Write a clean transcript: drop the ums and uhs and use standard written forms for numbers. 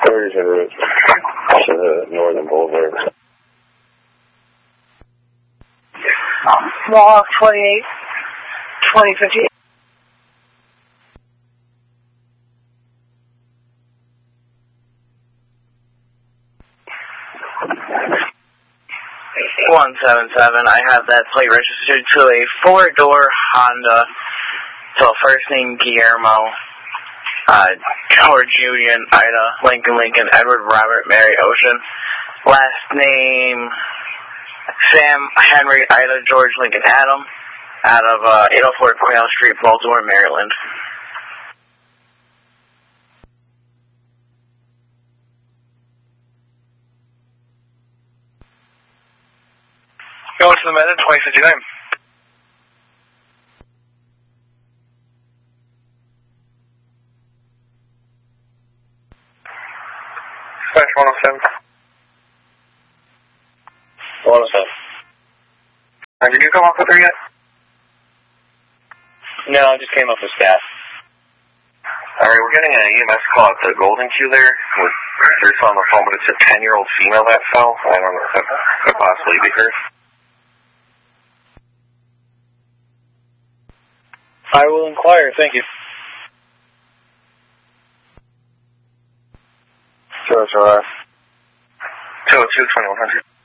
Where's your route to the Northern Boulevard? Mohawk 28, 2058. I have that plate registered to a four-door Honda. So first name Guillermo, George Union, Ida, Lincoln, Edward, Robert, Mary, Ocean. Last name Sam, Henry, Ida, George, Lincoln, Adam. Out of 804 Quail Street, Baltimore, Maryland. Going to the Meta, 2059. Smash 107. 107. Did you come off with her yet? No, I just came up with staff. Alright, we're getting an EMS call at the Golden Q there. There's on the phone, but it's a 10-year-old female that fell. I don't know if that could possibly be her. I will inquire, thank you. Sure. 202-2100.